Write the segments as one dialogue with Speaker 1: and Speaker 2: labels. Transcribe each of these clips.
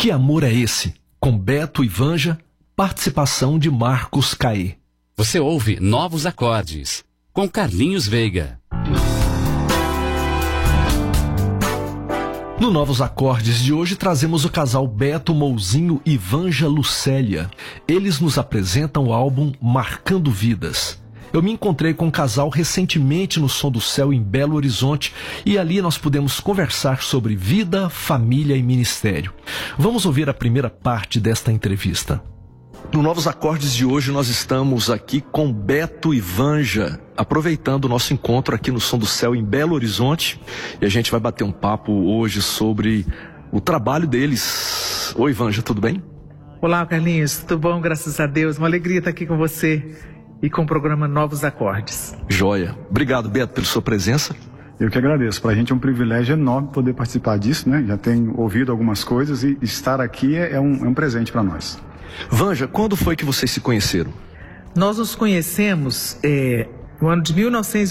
Speaker 1: Que amor é esse? Com Beto e Vanja, participação de Marcos Caê.
Speaker 2: Você ouve Novos Acordes, com Carlinhos Veiga.
Speaker 1: No Novos Acordes de hoje trazemos o casal Beto Mouzinho e Vanja Lucélia. Eles nos apresentam o álbum Marcando Vidas. Eu me encontrei com o casal recentemente no Som do Céu em Belo Horizonte e ali nós pudemos conversar sobre vida, família e ministério. Vamos ouvir a primeira parte desta entrevista. No Novos Acordes de hoje nós estamos aqui com Beto e Vanja, aproveitando o nosso encontro aqui no Som do Céu em Belo Horizonte, e a gente vai bater um papo hoje sobre o trabalho deles. Oi, Vanja, tudo bem?
Speaker 3: Olá, Carlinhos, tudo bom? Graças a Deus, uma alegria estar aqui com você e com o programa Novos Acordes.
Speaker 1: Joia. Obrigado, Beto, pela sua presença.
Speaker 4: Eu que agradeço. Para a gente é um privilégio enorme poder participar disso, né? Já tenho ouvido algumas coisas e estar aqui é um presente para nós.
Speaker 1: Vanja, quando foi que vocês se conheceram?
Speaker 3: Nós nos conhecemos no ano de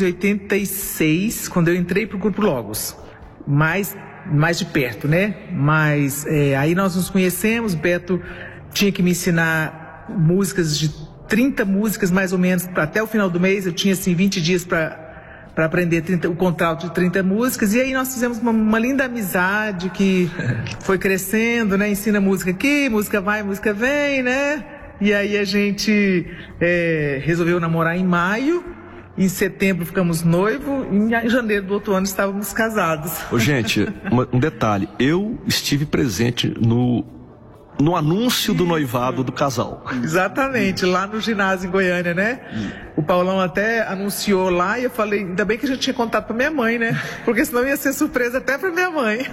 Speaker 3: 1986, quando eu entrei para o Grupo Logos. Mais de perto, né? Mas aí nós nos conhecemos, Beto tinha que me ensinar músicas de 30 músicas mais ou menos, até o final do mês. Eu tinha assim 20 dias para aprender o contrato de 30 músicas, e aí nós fizemos uma linda amizade que foi crescendo, né? Ensina música aqui, música vai, música vem, né? E aí a gente resolveu namorar em maio, em setembro ficamos noivos, e em janeiro do outro ano estávamos casados.
Speaker 1: Ô, gente, um detalhe, eu estive presente no anúncio do noivado do casal.
Speaker 3: Exatamente, lá no ginásio em Goiânia, né? O Paulão até anunciou lá e eu falei, ainda bem que a gente tinha contato pra minha mãe, né? Porque senão ia ser surpresa até pra minha mãe.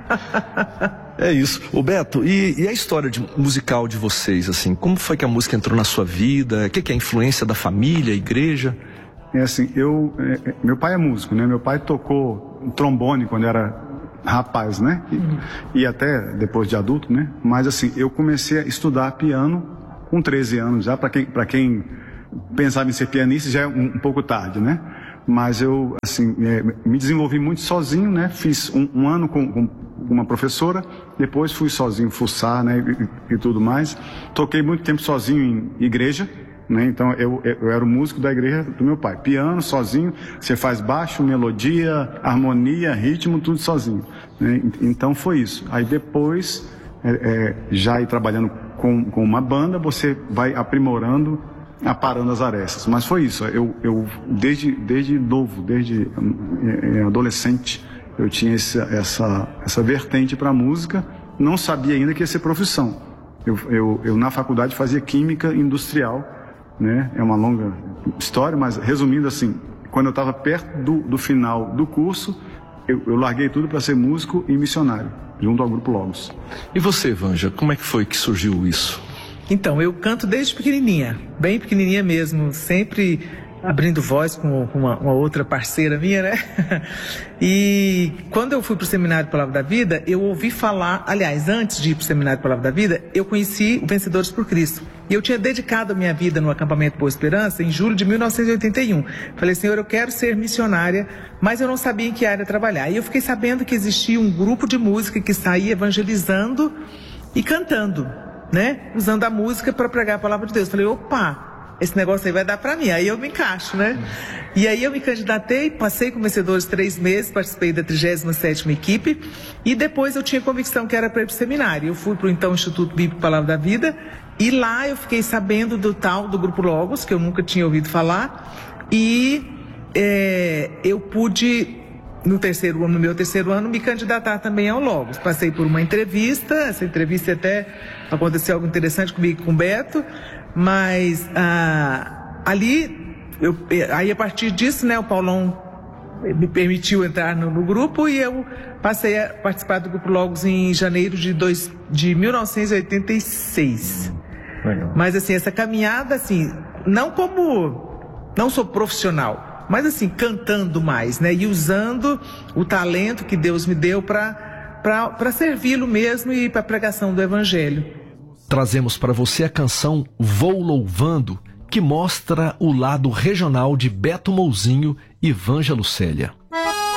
Speaker 1: É isso. Ô Beto, e a história musical de vocês, assim? Como foi que a música entrou na sua vida? O que é a influência da família, a igreja?
Speaker 4: É assim, meu pai é músico, né? Meu pai tocou trombone quando era rapaz, né? E até depois de adulto, né? Mas assim, eu comecei a estudar piano com 13 anos já. Para quem pensava em ser pianista já é um pouco tarde, né? Mas eu assim me desenvolvi muito sozinho, né? Fiz um ano com uma professora, depois fui sozinho fuçar, né? E tudo mais. Toquei muito tempo sozinho em igreja, né? Então eu era o músico da igreja do meu pai. Piano sozinho, você faz baixo, melodia, harmonia, ritmo, tudo sozinho, né? Então foi isso. Aí depois, já ir trabalhando com uma banda, você vai aprimorando, aparando as arestas. Mas foi isso. Eu desde novo, desde adolescente, eu tinha essa vertente para a música. Não sabia ainda que ia ser profissão. Eu na faculdade fazia química industrial, né? É uma longa história, mas resumindo assim, quando eu estava perto do final do curso, eu larguei tudo para ser músico e missionário, junto ao Grupo Logos.
Speaker 1: E você, Vanja, como é que foi que surgiu isso?
Speaker 3: Então, eu canto desde pequenininha, bem pequenininha mesmo, sempre abrindo voz com uma outra parceira minha, né? E quando eu fui para o Seminário Palavra da Vida, eu ouvi falar, aliás, antes de ir para o Seminário Palavra da Vida, eu conheci o Vencedores por Cristo. E eu tinha dedicado a minha vida no acampamento Boa Esperança em julho de 1981. Falei, Senhor, eu quero ser missionária, mas eu não sabia em que área trabalhar. E eu fiquei sabendo que existia um grupo de música que saía evangelizando e cantando, né? Usando a música para pregar a palavra de Deus. Falei, opa, esse negócio aí vai dar pra mim, aí eu me encaixo, né? E aí eu me candidatei, passei com Vencedores 3 meses, participei da 37ª equipe, e depois eu tinha convicção que era para ir pro seminário. Eu fui pro então Instituto Bíblico Palavra da Vida, e lá eu fiquei sabendo do Grupo Logos, que eu nunca tinha ouvido falar, e eu pude, no meu terceiro ano, me candidatar também ao Logos. Passei por uma entrevista, essa entrevista até aconteceu algo interessante comigo e com o Beto, mas ali, aí a partir disso, né, o Paulão me permitiu entrar no grupo e eu passei a participar do Grupo Logos em janeiro de 1986.
Speaker 1: Legal.
Speaker 3: Mas assim, essa caminhada, assim, não sou profissional, mas assim, cantando mais, né, e usando o talento que Deus me deu para servi-lo mesmo e para a pregação do Evangelho.
Speaker 1: Trazemos para você a canção Vou Louvando, que mostra o lado regional de Beto Mouzinho e Vanja Lucélia.